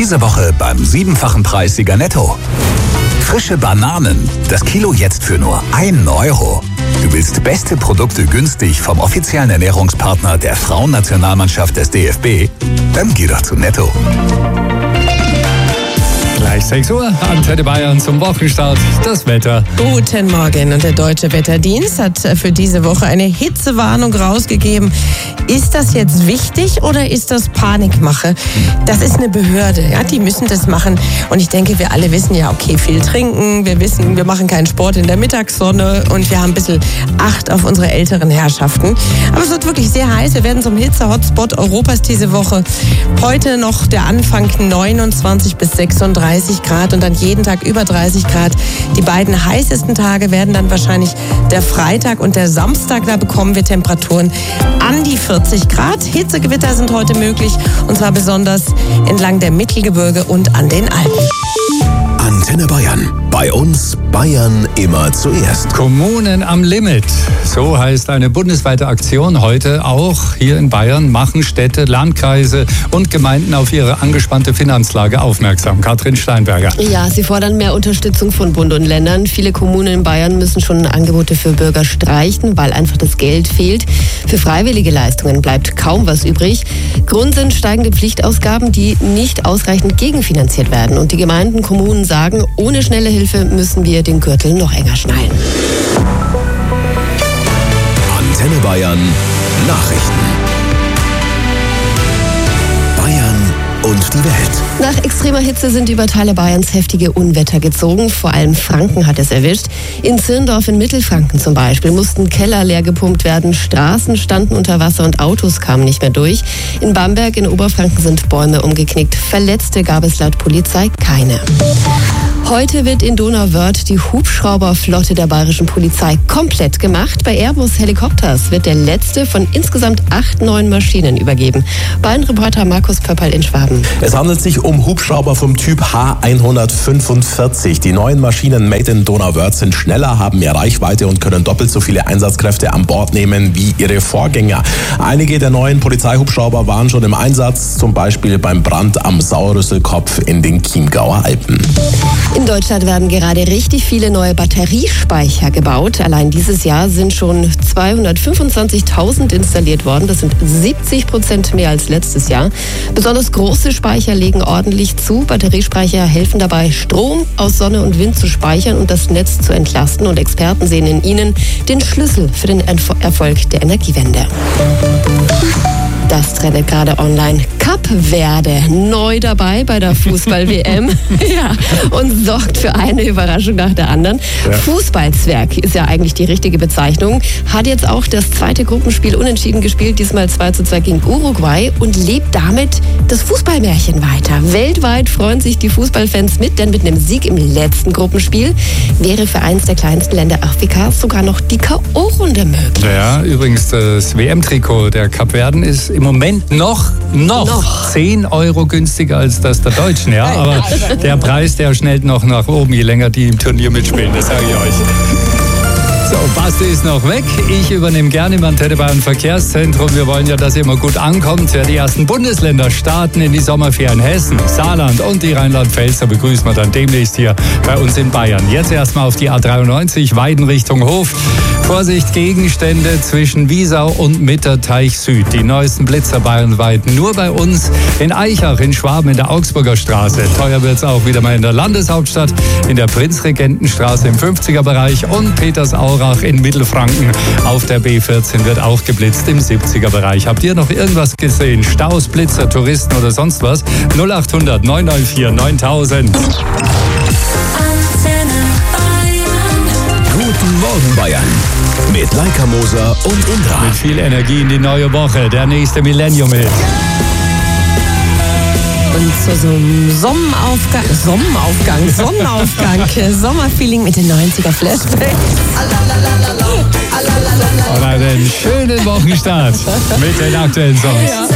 Diese Woche beim 7-fachen Preissieger Netto. Frische Bananen. Das Kilo jetzt für nur 1 Euro. Du willst beste Produkte günstig vom offiziellen Ernährungspartner der Frauennationalmannschaft des DFB? Dann geh doch zu Netto. Gleich 6 Uhr, Antenne Bayern zum Wochenstart. Das Wetter. Guten Morgen. Und der Deutsche Wetterdienst hat für diese Woche eine Hitzewarnung rausgegeben. Ist das jetzt wichtig oder ist das Panikmache? Das ist eine Behörde, ja, die müssen das machen. Und ich denke, wir alle wissen ja, okay, viel trinken, wir wissen, wir machen keinen Sport in der Mittagssonne und wir haben ein bisschen Acht auf unsere älteren Herrschaften. Aber es wird wirklich sehr heiß. Wir werden zum Hitze-Hotspot Europas diese Woche. Heute noch der Anfang 29 bis 36 Grad und dann jeden Tag über 30 Grad. Die beiden heißesten Tage werden dann wahrscheinlich der Freitag und der Samstag. Da bekommen wir Temperaturen an die 40 Grad. Hitzegewitter sind heute möglich und zwar besonders entlang der Mittelgebirge und an den Alpen. Antenne Bayern. Bei uns Bayern immer zuerst. Kommunen am Limit. So heißt eine bundesweite Aktion heute auch hier in Bayern. Machen Städte, Landkreise und Gemeinden auf ihre angespannte Finanzlage aufmerksam. Katrin Steinberger. Ja, sie fordern mehr Unterstützung von Bund und Ländern. Viele Kommunen in Bayern müssen schon Angebote für Bürger streichen, weil einfach das Geld fehlt. Für freiwillige Leistungen bleibt kaum was übrig. Grund sind steigende Pflichtausgaben, die nicht ausreichend gegenfinanziert werden. Und die Gemeinden, Kommunen sagen, ohne schnelle Hilfe müssen wir den Gürtel noch enger schnallen. Antenne Bayern Nachrichten. Bayern und die Welt. Nach extremer Hitze sind über Teile Bayerns heftige Unwetter gezogen. Vor allem Franken hat es erwischt. In Zirndorf in Mittelfranken zum Beispiel mussten Keller leer gepumpt werden. Straßen standen unter Wasser und Autos kamen nicht mehr durch. In Bamberg in Oberfranken sind Bäume umgeknickt. Verletzte gab es laut Polizei keine. Heute wird in Donauwörth die Hubschrauberflotte der bayerischen Polizei komplett gemacht. Bei Airbus Helicopters wird der letzte von insgesamt 8 neuen Maschinen übergeben. Bayern-Reporter Markus Pöpperl in Schwaben. Es handelt sich um Hubschrauber vom Typ H145. Die neuen Maschinen made in Donauwörth sind schneller, haben mehr Reichweite und können doppelt so viele Einsatzkräfte an Bord nehmen wie ihre Vorgänger. Einige der neuen Polizeihubschrauber waren schon im Einsatz, zum Beispiel beim Brand am Sauerrüsselkopf in den Chiemgauer Alpen. In Deutschland werden gerade richtig viele neue Batteriespeicher gebaut. Allein dieses Jahr sind schon 225.000 installiert worden. Das sind 70% mehr als letztes Jahr. Besonders große Speicher legen ordentlich zu. Batteriespeicher helfen dabei, Strom aus Sonne und Wind zu speichern und das Netz zu entlasten. Und Experten sehen in ihnen den Schlüssel für den Erfolg der Energiewende. Das trendet gerade online. Kap Verde neu dabei bei der Fußball-WM ja, und sorgt für eine Überraschung nach der anderen. Ja. Fußballzwerg ist ja eigentlich die richtige Bezeichnung. Hat jetzt auch das zweite Gruppenspiel unentschieden gespielt, diesmal 2:2 gegen Uruguay und lebt damit das Fußballmärchen weiter. Weltweit freuen sich die Fußballfans mit, denn mit einem Sieg im letzten Gruppenspiel wäre für eins der kleinsten Länder Afrikas sogar noch die K.O.-Runde möglich. Ja, übrigens das WM-Trikot der Kapverden ist im Moment noch 10 Euro günstiger als das der Deutschen, ja. Aber der Preis, der schnellt noch nach oben, je länger die im Turnier mitspielen, das sage ich euch. So, Basti ist noch weg. Ich übernehme gerne im Antenne Bayern Verkehrszentrum. Wir wollen ja, dass ihr immer gut ankommt. Ja, die ersten Bundesländer starten in die Sommerferien. Hessen, Saarland und die Rheinland-Pfalz. Da begrüßen wir dann demnächst hier bei uns in Bayern. Jetzt erstmal auf die A93, Weiden Richtung Hof. Vorsicht, Gegenstände zwischen Wiesau und Mitterteich Süd. Die neuesten Blitzer bayernweit nur bei uns in Aichach, in Schwaben, in der Augsburger Straße. Teuer wird es auch wieder mal in der Landeshauptstadt, in der Prinzregentenstraße im 50er-Bereich und Petersaurach in Mittelfranken. Auf der B14 wird auch geblitzt im 70er-Bereich. Habt ihr noch irgendwas gesehen? Staus, Blitzer, Touristen oder sonst was? 0800 994 9000. Guten Morgen Bayern. Mit Laika Moser und Indra. Mit viel Energie in die neue Woche. Der nächste Millennium-Hit. Und zu so einem Sonnenaufgang, Sommerfeeling mit den 90er-Flashbacks. Und einen schönen Wochenstart mit den aktuellen Songs.